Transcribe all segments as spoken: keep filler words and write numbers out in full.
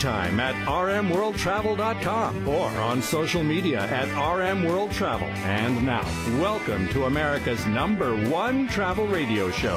anytime at r m world travel dot com or on social media at R M World Travel. And now, welcome to America's number one travel radio show.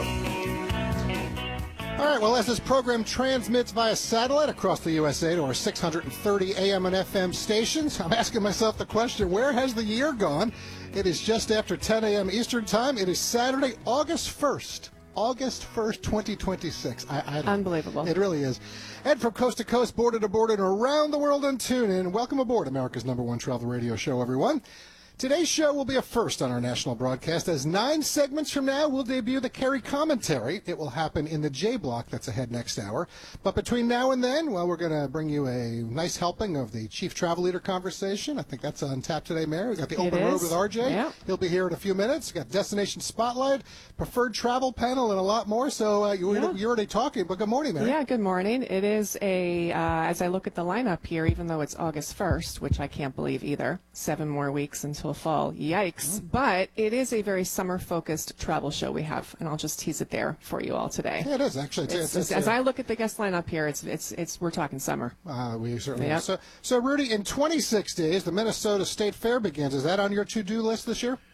All right, well, as this program transmits via satellite across the U S A to our six hundred thirty A M and F M stations, I'm asking myself the question, where has the year gone? It is just after ten A M Eastern Time. It is Saturday, August first. August first, twenty twenty-six. I, I Unbelievable. It really is. And from coast to coast, border to border, and around the world on TuneIn, welcome aboard America's number one travel radio show, everyone. Today's show will be a first on our national broadcast, as nine segments from now we'll debut the Kerry Commentary. It will happen in the J Block that's ahead next hour. But between now and then, well, we're going to bring you a nice helping of the Chief Travel Leader conversation. I think that's on tap today, Mary. We've got the Open Road with R J. Yeah. He'll be here in a few minutes. We've got Destination Spotlight, Preferred Travel Panel, and a lot more. So uh, you, Yeah. you're already talking, but good morning, Mary. Yeah, good morning. It is a, uh, as I look at the lineup here, even though it's August first, which I can't believe either, seven more weeks until fall. Yikes. But it is a very summer-focused travel show we have, and I'll just tease it there for you all today. Yeah, it is, actually. It's, It's, it's, as uh, I look at the guest lineup here, it's it's it's we're talking summer. Uh, we certainly Yep. are. So, so, Rudy, in twenty-six days, the Minnesota State Fair begins. Is that on your to-do list this year?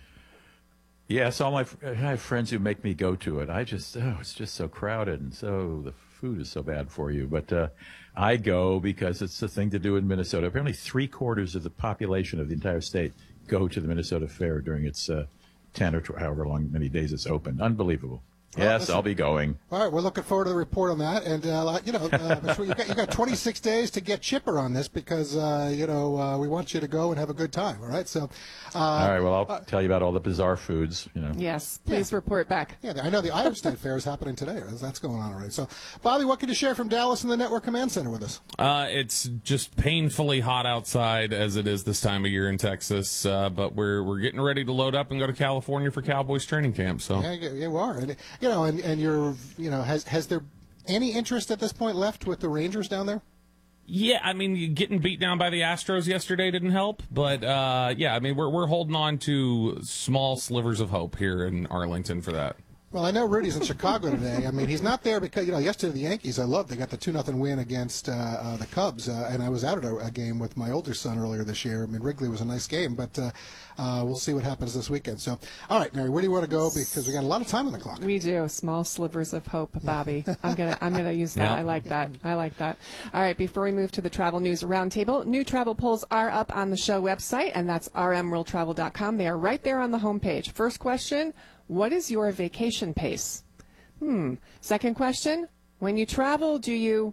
Yes, all my I have friends who make me go to it. I just, oh, it's just so crowded, and so the food is so bad for you. But uh, I go because it's the thing to do in Minnesota. Apparently, three quarters of the population of the entire state go to the Minnesota Fair during its uh, ten or twelve, however long many days it's open. Unbelievable. Well, Yes, listen. I'll be going. All right, we're looking forward to the report on that. And, uh, you know, uh, you got, you got twenty-six days to get chipper on this because, uh, you know, uh, we want you to go and have a good time, all right? So, uh, All right, well, I'll tell you about all the bizarre foods, you know. Yes, please report back. yeah, I know the Iowa State Fair is happening today. That's going on already. So, Bobby, what can you share from Dallas and the Network Command Center with us? Uh, it's just painfully hot outside as it is this time of year in Texas, uh, but we're we're getting ready to load up and go to California for Cowboys training camp. So Yeah, you, you are. And, you know, and, and you're, you know, has, has there any interest at this point left with the Rangers down there? yeah, I mean, getting beat down by the Astros yesterday didn't help, but uh, yeah, I mean, we're we're holding on to small slivers of hope here in Arlington for that. Well, I know Rudy's in Chicago today. I mean, he's not there because, you know, yesterday the Yankees, I loved, they got the two nothing win against uh, uh, the Cubs, uh, and I was out at a, a game with my older son earlier this year. I mean, Wrigley was a nice game, but uh, uh, we'll see what happens this weekend. So, all right, Mary, where do you want to go? Because we got a lot of time on the clock. We do. Small slivers of hope, Bobby. I'm gonna I'm gonna use that. Yeah. I like that. I like that. All right, before we move to the travel news roundtable, new travel polls are up on the show website, and that's r m world travel dot com. They are right there on the homepage. First question, what is your vacation pace? Hmm. Second question, when you travel, do you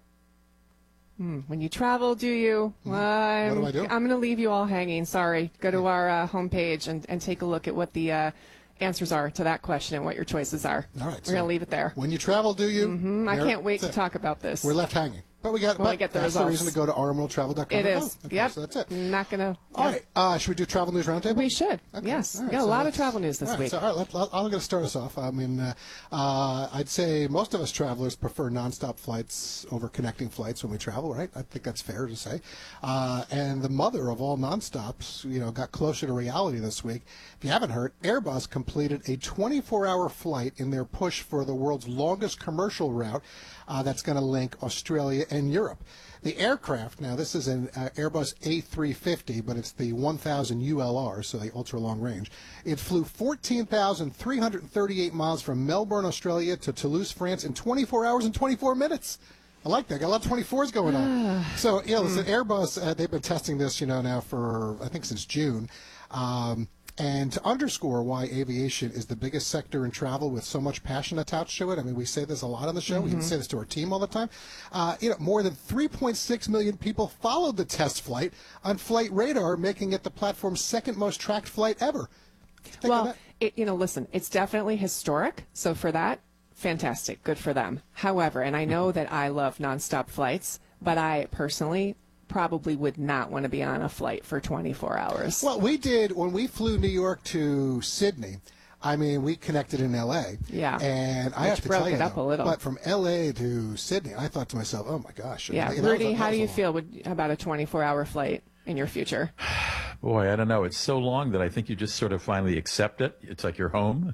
Hmm. When you travel, do you? Hmm. I'm, What do I do? I'm going to leave you all hanging. Sorry. Go to our uh, homepage and, and take a look at what the uh, answers are to that question and what your choices are. All right. We're so going to leave it there. When you travel, do you? Mm, I There- can't wait to that's it. talk about this. We're left hanging. But we got When we but get the that's results. the reason to go to r m world travel dot com. It is. Okay, Yep. So that's it. Not going to. All right. Uh, should we do travel news roundtable? We should. Okay. Yes. All right, We got a so lot of let's- travel news this all right, week. So, all right, let, let, I'm going to start us off. I mean, uh, uh, I'd say most of us travelers prefer nonstop flights over connecting flights when we travel, right? I think that's fair to say. Uh, and the mother of all nonstops, you know, got closer to reality this week. If you haven't heard, Airbus completed a twenty-four hour flight in their push for the world's longest commercial route uh, that's going to link Australia and Europe. The aircraft, now this is an uh, Airbus A three fifty, but it's the one thousand U L R, so the ultra long range. It flew fourteen thousand three hundred thirty-eight miles from Melbourne, Australia to Toulouse, France in twenty-four hours and twenty-four minutes. I like that. Got a lot of twenty-fours going on. So, you know, listen, Airbus, uh, they've been testing this, you know, now for, I think, since June. Um, And to underscore why aviation is the biggest sector in travel with so much passion attached to it, I mean, we say this a lot on the show. We can say this to our team all the time. Uh, you know, more than three point six million people followed the test flight on Flight Radar, making it the platform's second most tracked flight ever. Think of Well, that. it, you know, listen, it's definitely historic. So for that, fantastic. Good for them. However, and I know that I love nonstop flights, but I personally probably would not want to be on a flight for twenty-four hours. Well, we did when we flew New York to Sydney. I mean, we connected in L A. Yeah. And I Which have to broke tell you, it up though, a little. but from L A to Sydney, I thought to myself, oh my gosh. Yeah, And that was Rudy, a- that how was do a you long- feel with, about a twenty-four hour flight in your future? Boy, I don't know. It's so long that I think you just sort of finally accept it. It's like you're home.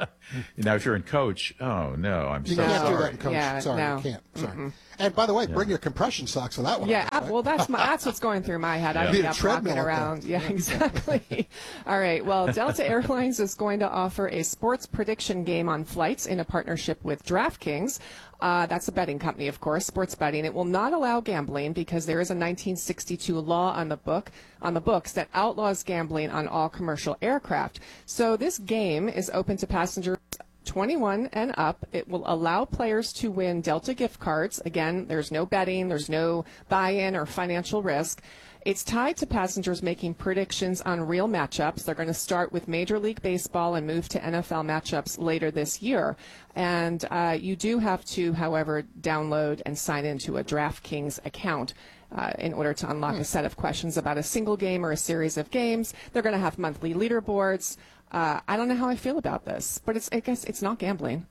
Now, if you're in coach, oh, no, I'm You so can't do sorry. that in coach. Yeah, sorry, no. you can't. Sorry. And by the way, bring your compression socks for that one. Yeah, I guess, right? well, that's my, that's what's going through my head. Yeah. I'd Need be a up treadmill walking up there. around. Yeah, exactly. All right. Well, Delta Airlines is going to offer a sports prediction game on flights in a partnership with DraftKings. Uh, that's a betting company, of course, sports betting. It will not allow gambling because there is a nineteen sixty-two law on the book on the books that outlaws gambling on all commercial aircraft. So this game is open to passengers twenty-one and up. It will allow players to win Delta gift cards. Again, there's no betting, there's no buy-in or financial risk. It's tied to passengers making predictions on real matchups. They're going to start with Major League Baseball and move to N F L matchups later this year. And uh, you do have to, however, download and sign into a DraftKings account uh, in order to unlock a set of questions about a single game or a series of games. They're going to have monthly leaderboards. Uh, I don't know how I feel about this, but it's I guess it's not gambling.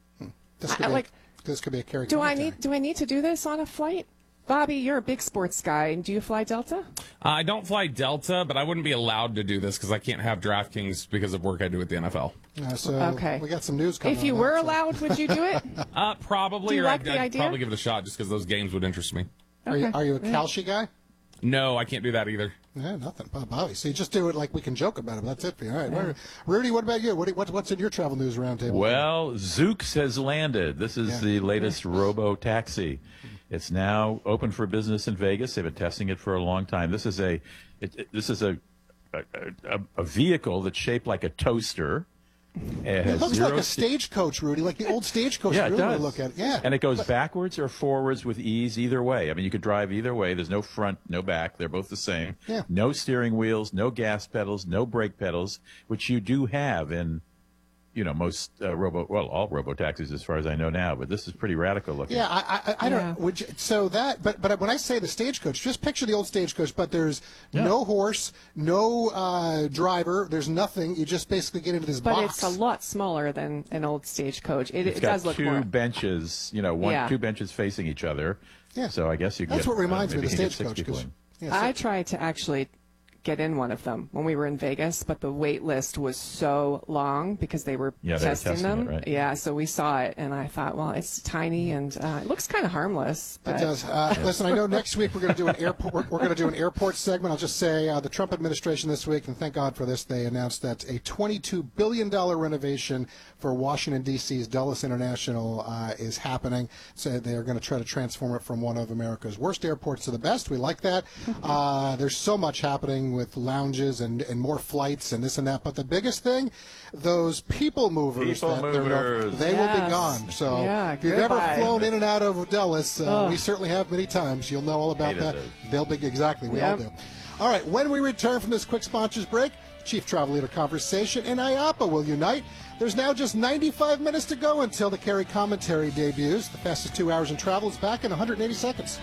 This could, I- be, like- this could be a carry. Do I commentary. need do I need to do this on a flight? Bobby, you're a big sports guy. Do you fly Delta? I don't fly Delta, but I wouldn't be allowed to do this because I can't have DraftKings because of work I do at the N F L. Uh, so Okay. we got some news coming. If you on were that, so- allowed, would you do it? Uh, probably, Do you or like I'd, the I'd idea? probably give it a shot just because those games would interest me. Are you, Okay. are you a Kalshi guy? No, I can't do that either. Yeah, nothing. Bob- Bobby. So you just do it like we can joke about it. But that's it for you. All right. Where- Rudy, what about you? What, what, what's in your travel news roundtable? Well, Zoox has landed. This is Yeah. the latest robo taxi. It's now open for business in Vegas. They've been testing it for a long time. This is a it, it- this is a a, a a vehicle that's shaped like a toaster. It It has looks zero like a sta- stagecoach, Rudy, like the old stagecoach. Yeah, you it really does. look at it. Yeah. And it goes backwards or forwards with ease either way. I mean, you could drive either way. There's no front, no back. They're both the same. Yeah. No steering wheels, no gas pedals, no brake pedals, which you do have in, you know, most uh, robo, well, all robo taxis as far as I know now. But this is pretty radical looking. Yeah, I, I, I don't. Yeah. Would you, so that, but but when I say the stagecoach, just picture the old stagecoach. But there's Yeah. no horse, no uh, driver. There's nothing. You just basically get into this But box. it's a lot smaller than an old stagecoach. It, It's it got does look two more. benches, you know, one Yeah. two benches facing each other. Yeah. So I guess you can That's get, what reminds uh, me of maybe the you can get six stagecoach. people 'cause- in. yeah, so- I tried to actually get in one of them when we were in Vegas, but the wait list was so long because they were Yeah, they were testing testing them. it, right. Yeah, so we saw it, and I thought, well, it's tiny and uh, it looks kind of harmless. But It does. Uh, listen, I know next week we're going to do an airport. We're, we're going to do an airport segment. I'll just say uh, the Trump administration this week, and thank God for this, they announced that a twenty-two billion dollars renovation for Washington D C's Dulles International uh, is happening. So they are going to try to transform it from one of America's worst airports to the best. We like that. Uh, there's so much happening with lounges and, and more flights and this and that. But the biggest thing, those people movers, People that they're- movers. they will be Yes. gone. So Yeah, if you've ever goodbye. flown in and out of Dulles, uh, we certainly have many times. You'll know all about Hated that. it. They'll be exactly. We all Yep. do. All right. When we return from this quick sponsors break, Chief Travel Leader Conversation and I A P A will unite. There's now just ninety-five minutes to go until the Carry Commentary debuts. The fastest two hours in travel is back in one hundred eighty seconds.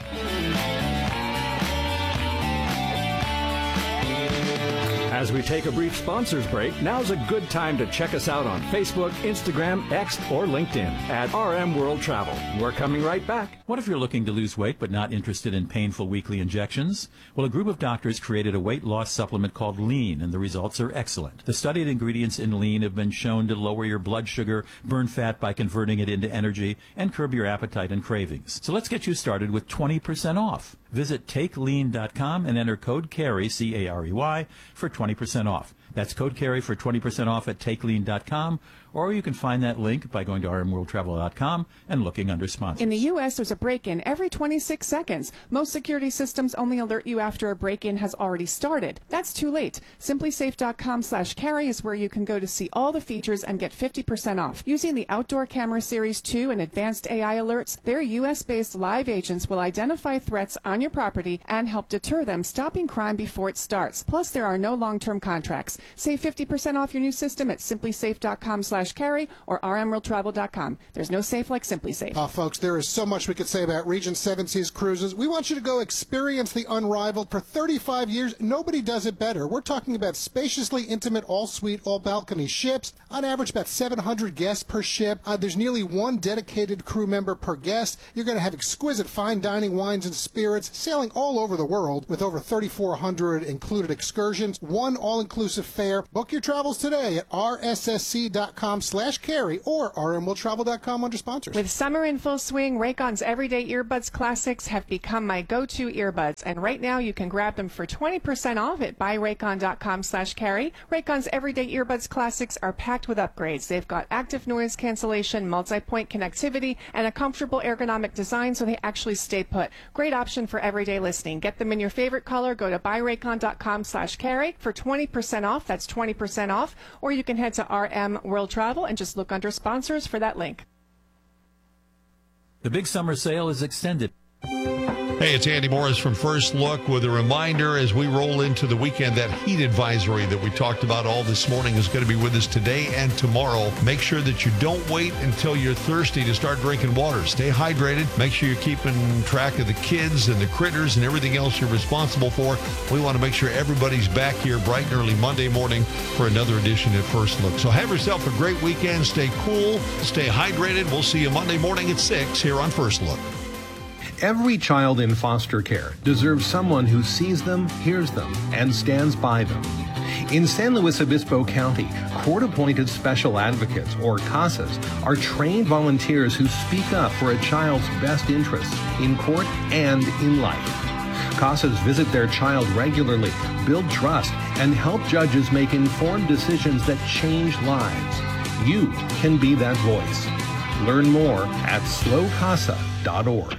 As we take a brief sponsors break, now's a good time to check us out on Facebook, Instagram, X, or LinkedIn at R M World Travel. We're coming right back. What if you're looking to lose weight but not interested in painful weekly injections? Well, a group of doctors created a weight loss supplement called Lean, and the results are excellent. The studied ingredients in Lean have been shown to lower your blood sugar, burn fat by converting it into energy, and curb your appetite and cravings. So let's get you started with twenty percent off. Visit take lean dot com and enter code CARRY, C A R E Y, for twenty percent off. That's code CARRY for twenty percent off at take lean dot com, or you can find that link by going to r m world travel dot com and looking under sponsors. in the U S, there's a break-in every twenty-six seconds. Most security systems only alert you after a break-in has already started. That's too late. simply safe dot com slash carry is where you can go to see all the features and get fifty percent off. Using the Outdoor Camera Series two and advanced A I alerts, their U S-based live agents will identify threats on your property and help deter them, stopping crime before it starts. Plus, there are no long-term contracts. Save fifty percent off your new system at simplysafe.com slash carry or rmworldtravel.com. There's no safe like SimpliSafe. Oh, folks, there is so much we could say about Regent Seven Seas Cruises. We want you to go experience the unrivaled. For thirty-five years, nobody does it better. We're talking about spaciously intimate, all-suite, all-balcony ships. On average, about seven hundred guests per ship. Uh, there's nearly one dedicated crew member per guest. You're going to have exquisite fine dining, wines, and spirits, sailing all over the world with over thirty-four hundred included excursions. One all-inclusive fare. Book your travels today at rssc.com slash carry or rmworldtravel dot com under sponsors. With summer in full swing, Raycon's Everyday Earbuds Classics have become my go-to earbuds, and right now you can grab them for twenty percent off at buyraycon.com slash carry. Raycon's Everyday Earbuds Classics are packed with upgrades. They've got active noise cancellation, multi-point connectivity, and a comfortable ergonomic design so they actually stay put. Great option for everyday listening. Get them in your favorite color. Go to buyraycon.com slash carry for twenty percent off. That's twenty percent off. Or you can head to R M World Travel and just look under sponsors for that link. The big summer sale is extended. Hey, it's Andy Morris from First Look with a reminder as we roll into the weekend, that heat advisory that we talked about all this morning is going to be with us today and tomorrow. Make sure that you don't wait until you're thirsty to start drinking water. Stay hydrated. Make sure you're keeping track of the kids and the critters and everything else you're responsible for. We want to make sure everybody's back here bright and early Monday morning for another edition at First Look. So have yourself a great weekend. Stay cool. Stay hydrated. We'll see you Monday morning at six here on First Look. Every child in foster care deserves someone who sees them, hears them, and stands by them. In San Luis Obispo County, court-appointed special advocates, or CASAs, are trained volunteers who speak up for a child's best interests in court and in life. CASAs visit their child regularly, build trust, and help judges make informed decisions that change lives. You can be that voice. Learn more at slow casa dot org.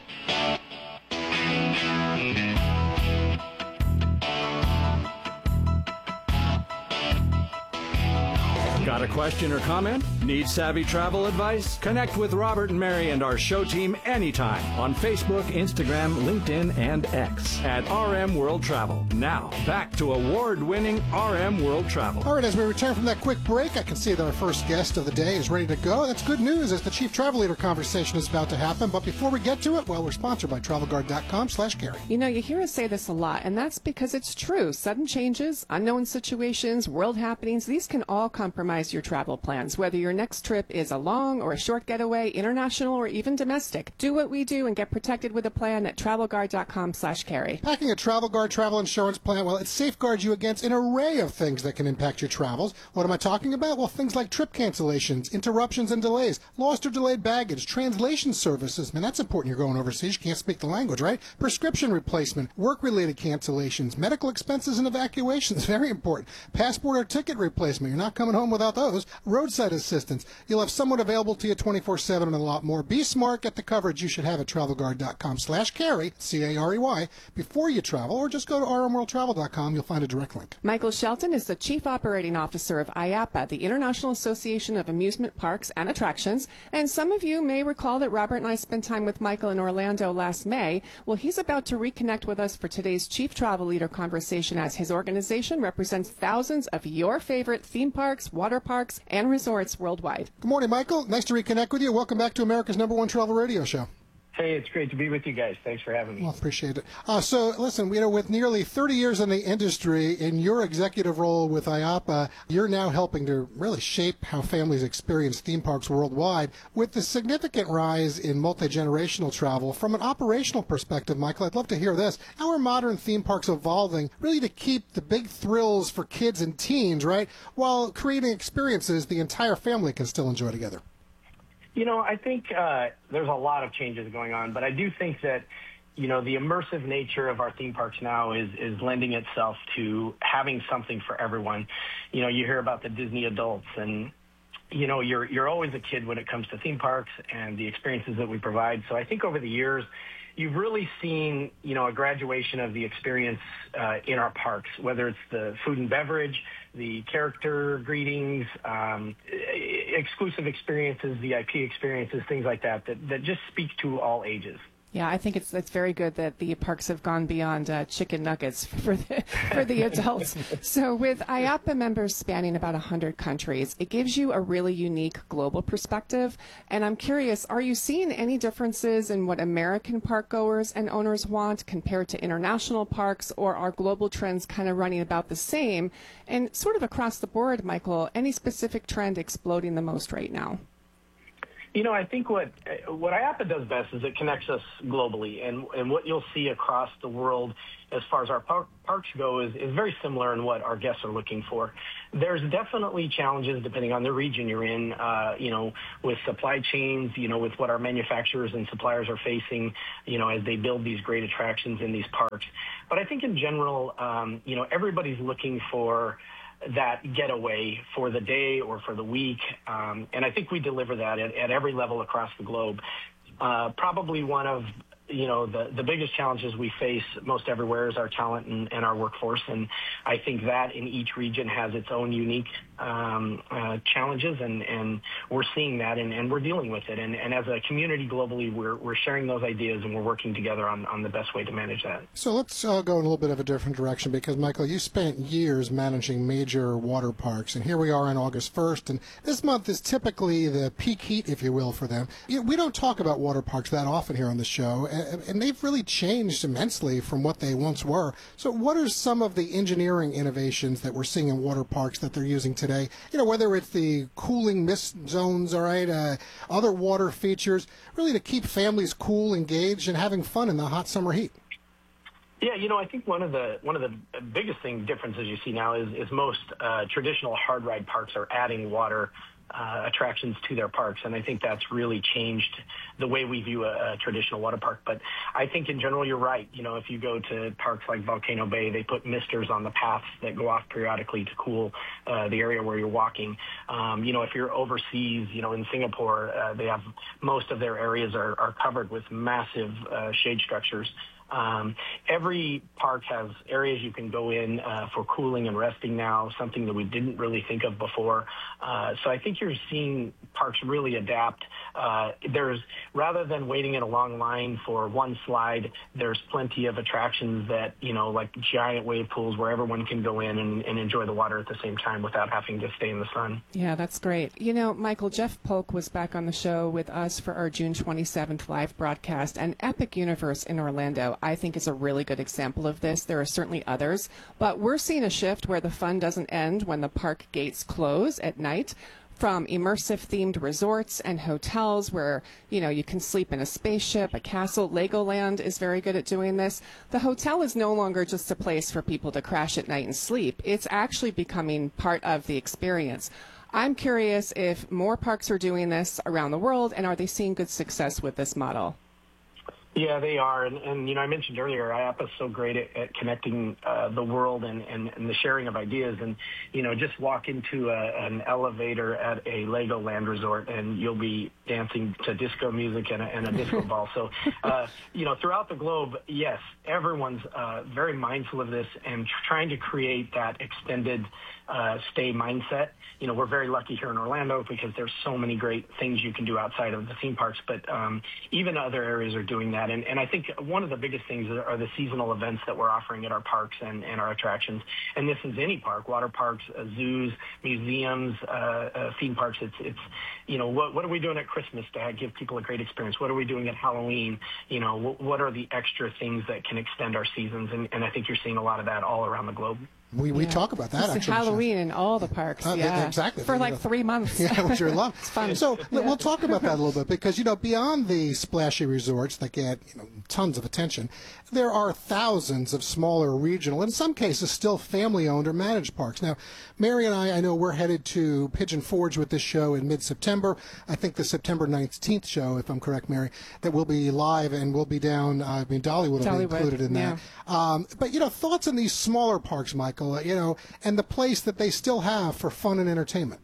Got a question or comment? Need savvy travel advice? Connect with Robert and Mary and our show team anytime on Facebook, Instagram, LinkedIn, and X at R M World Travel. Now, back to award-winning R M World Travel. All right, as we return from that quick break, I can see that our first guest of the day is ready to go. That's good news as the Chief Travel Leader conversation is about to happen. But before we get to it, well, we're sponsored by travel guard dot com slash carry. You know, you hear us say this a lot, and that's because it's true. Sudden changes, unknown situations, world happenings, these can all compromise your travel plans, whether your next trip is a long or a short getaway, international or even domestic. Do what we do and get protected with a plan at travel guard dot com slash carry. Packing a Travel Guard travel insurance plan, well, it safeguards you against an array of things that can impact your travels. What am I talking about? Well, things like trip cancellations, interruptions and delays, lost or delayed baggage, translation services. Man, that's important. You're going overseas. You can't speak the language, right? Prescription replacement, work-related cancellations, medical expenses and evacuations. Very important. Passport or ticket replacement. You're not coming home without those. Roadside assistance. You'll have someone available to you twenty-four seven and a lot more. Be smart. Get the coverage you should have at travel guard dot com slash carry, C A R E Y, before you travel, or just go to r m world travel dot com. You'll find a direct link. Michael Shelton is the Chief Operating Officer of I A P A, the International Association of Amusement Parks and Attractions. And some of you may recall that Robert and I spent time with Michael in Orlando last May. Well, he's about to reconnect with us for today's Chief Travel Leader conversation, as his organization represents thousands of your favorite theme parks, water parks, and resorts worldwide. Good morning, Michael. Nice to reconnect with you. Welcome back to America's number one travel radio show. Hey, it's great to be with you guys. Thanks for having me. Well, appreciate it. Uh, so, listen, you know, with nearly thirty years in the industry, in your executive role with I A P A, you're now helping to really shape how families experience theme parks worldwide. With the significant rise in multi-generational travel, from an operational perspective, Michael, I'd love to hear this. How are modern theme parks evolving really to keep the big thrills for kids and teens, right, while creating experiences the entire family can still enjoy together? You know, I think uh, there's a lot of changes going on, but I do think that, you know, the immersive nature of our theme parks now is, is lending itself to having something for everyone. You know, you hear about the Disney adults, and, you know, you're, you're always a kid when it comes to theme parks and the experiences that we provide. So I think over the years, you've really seen, you know, a graduation of the experience uh, in our parks, whether it's the food and beverage, the character greetings, um, exclusive experiences, V I P experiences, things like that, that, that just speak to all ages. Yeah, I think it's it's very good that the parks have gone beyond uh, chicken nuggets for the, for the adults. So with I A P A members spanning about one hundred countries, it gives you a really unique global perspective. And I'm curious, are you seeing any differences in what American park goers and owners want compared to international parks, or are global trends kind of running about the same? And sort of across the board, Michael, any specific trend exploding the most right now? You know, I think what what I A P A does best is it connects us globally, and and what you'll see across the world as far as our par- parks go is, is very similar in what our guests are looking for. There's definitely challenges depending on the region you're in, uh, you know, with supply chains, you know, with what our manufacturers and suppliers are facing, you know, as they build these great attractions in these parks. But I think in general, um, you know, everybody's looking for that getaway for the day or for the week. Um, and I think we deliver that at, at every level across the globe. Uh, probably one of, you know, the, the biggest challenges we face most everywhere is our talent and, and our workforce. And I think that in each region has its own unique um, uh, challenges, and, and we're seeing that, and, and we're dealing with it. And, and as a community globally, we're, we're sharing those ideas, and we're working together on, on the best way to manage that. So let's uh, go in a little bit of a different direction, because, Michael, you spent years managing major water parks, and here we are on August first, and this month is typically the peak heat, if you will, for them. You know, we don't talk about water parks that often here on the show, and, and they've really changed immensely from what they once were. So what are some of the engineering innovations that we're seeing in water parks that they're using today? You know, whether it's the cooling mist zones, all right, uh, other water features, really to keep families cool, engaged, and having fun in the hot summer heat. Yeah, you know, I think one of the one of the biggest thing differences you see now is, is most uh, traditional hard ride parks are adding water uh, attractions to their parks, and I think that's really changed the way we view a, a traditional water park. But I think in general, you're right. You know, if you go to parks like Volcano Bay, they put misters on the paths that go off periodically to cool uh, the area where you're walking. Um, you know, if you're overseas, you know, in Singapore, uh, they have most of their areas are, are covered with massive uh, shade structures. Um, every park has areas you can go in uh, for cooling and resting now, something that we didn't really think of before. Uh, so I think you're seeing parks really adapt. Uh, there's, rather than waiting in a long line for one slide, there's plenty of attractions that, you know, like giant wave pools where everyone can go in and, and enjoy the water at the same time without having to stay in the sun. Yeah, that's great. You know, Michael, Jeff Polk was back on the show with us for our June twenty-seventh live broadcast, and Epic Universe in Orlando, I think, is a really good example of this. There are certainly others, but we're seeing a shift where the fun doesn't end when the park gates close at night. From immersive themed resorts and hotels where, you know, you can sleep in a spaceship, a castle. Legoland is very good at doing this. The hotel is no longer just a place for people to crash at night and sleep. It's actually becoming part of the experience. I'm curious if more parks are doing this around the world, and are they seeing good success with this model? Yeah, they are. And, and you know, I mentioned earlier, I A P A is so great at, at connecting uh, the world and, and, and the sharing of ideas. And, you know, just walk into a, an elevator at a Legoland resort and you'll be dancing to disco music and a, and a disco ball. So, uh, you know, throughout the globe, yes, everyone's uh, very mindful of this and trying to create that extended uh, stay mindset. You know, we're very lucky here in Orlando because there's so many great things you can do outside of the theme parks, but um, even other areas are doing that. And, and I think one of the biggest things are the seasonal events that we're offering at our parks and, and our attractions. And this is any park, water parks, uh, zoos, museums, uh, uh, theme parks. It's, it's you know, what, what are we doing at Christmas to give people a great experience? What are we doing at Halloween? You know, what, what are the extra things that can extend our seasons? And, and I think you're seeing a lot of that all around the globe. We we yeah. talk about that, it's actually. Halloween in all the parks, uh, yeah. Exactly. For you like know. three months. Yeah, which you're love. It's fun. So yeah. we'll talk about that a little bit because, you know, beyond the splashy resorts that get, you know, tons of attention, there are thousands of smaller regional, in some cases still family-owned or managed parks. Now, Mary and I, I know we're headed to Pigeon Forge with this show in mid-September. I think the September nineteenth show, if I'm correct, Mary, that will be live and we'll be down, uh, I mean, Dollywood will Dollywood, be included in yeah. that. Um, but, you know, thoughts on these smaller parks, Michael, uh, you know, and the place that they still have for fun and entertainment.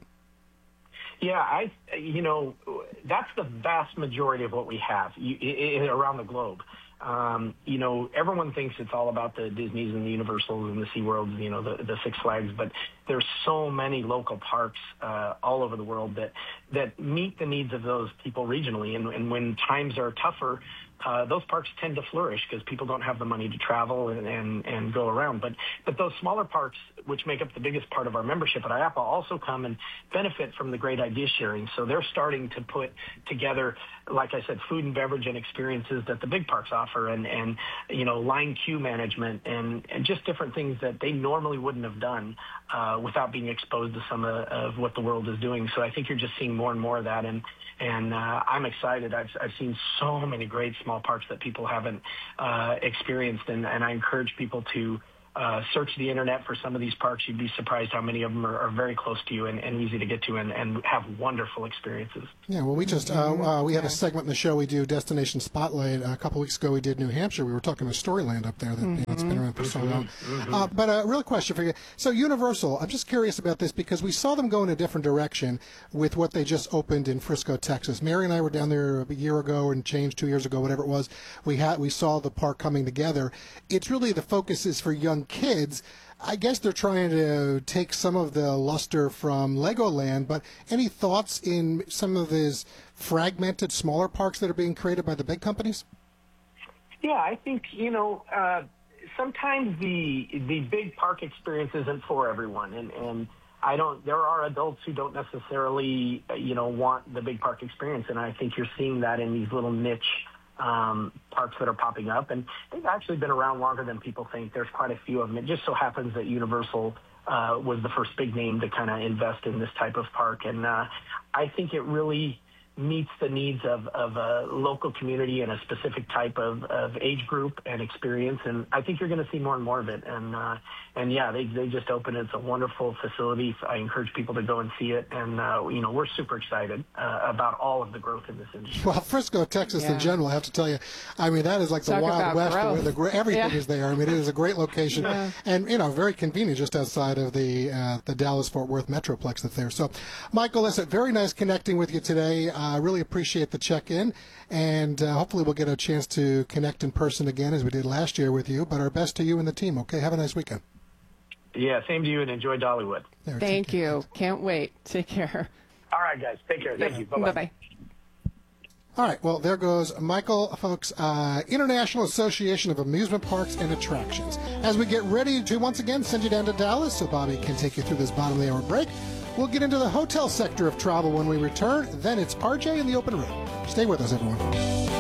Yeah, I, you know, that's the vast majority of what we have you, I, I, around the globe. Um, you know, everyone thinks it's all about the Disneys and the Universals and the SeaWorlds, you know, the, the Six Flags, but there's so many local parks uh, all over the world that that meet the needs of those people regionally. And, and when times are tougher, uh, those parks tend to flourish because people don't have the money to travel and, and, and go around. But but those smaller parks, which make up the biggest part of our membership at I A P A, also come and benefit from the great idea sharing. So they're starting to put together, like I said, food and beverage and experiences that the big parks offer, and, and you know, line queue management, and, and just different things that they normally wouldn't have done uh, without being exposed to some of, of what the world is doing. So I think you're just seeing more and more of that, and and uh, I'm excited. I've I've seen so many great small parks that people haven't uh, experienced, and, and I encourage people to Uh, search the internet for some of these parks. You'd be surprised how many of them are, are very close to you and, and easy to get to, and, and have wonderful experiences. Yeah, well, we just uh, uh, we have a segment in the show we do, Destination Spotlight. Uh, a couple weeks ago, we did New Hampshire. We were talking about Storyland up there. That mm-hmm. you know, it's been around for so long. Mm-hmm. Uh, but a real question for you. So Universal, I'm just curious about this because we saw them go in a different direction with what they just opened in Frisco, Texas. Mary and I were down there a year ago and changed two years ago, whatever it was. We had we saw the park coming together. It's really the focus is for young kids. I guess they're trying to take some of the luster from Legoland, but any thoughts in some of these fragmented smaller parks that are being created by the big companies? Yeah, I think, you know, uh, sometimes the the big park experience isn't for everyone, and, and I don't. There are adults who don't necessarily, you know, want the big park experience, and I think you're seeing that in these little niche um, parks that are popping up, and they've actually been around longer than people think. There's quite a few of them. It just so happens that Universal uh, was the first big name to kind of invest in this type of park, and uh, I think it really meets the needs of, of a local community and a specific type of, of age group and experience. And I think you're going to see more and more of it. And, uh, and yeah, they, they just opened it. It's a wonderful facility. I encourage people to go and see it. And, uh, you know, we're super excited uh, about all of the growth in this industry. Well, Frisco, Texas yeah. in general, I have to tell you, I mean, that is like Talk the Wild West growth. where the, everything yeah. is there. I mean, it is a great location yeah. and, you know, very convenient just outside of the, uh, the Dallas-Fort Worth Metroplex that's there. So, Michael, listen, very nice connecting with you today. I uh, really appreciate the check-in, and uh, hopefully we'll get a chance to connect in person again as we did last year with you, but our best to you and the team, okay? Have a nice weekend. Yeah, same to you, and enjoy Dollywood. There, Thank you. Can't wait. Take care. All right, guys. Take care. Thank yeah. you. Bye-bye. Bye-bye. All right, well, there goes Michael, folks, uh, International Association of Amusement Parks and Attractions. As we get ready to once again send you down to Dallas so Bobby can take you through this bottom of the hour break, we'll get into the hotel sector of travel when we return. Then it's R J in the open room. Stay with us, everyone.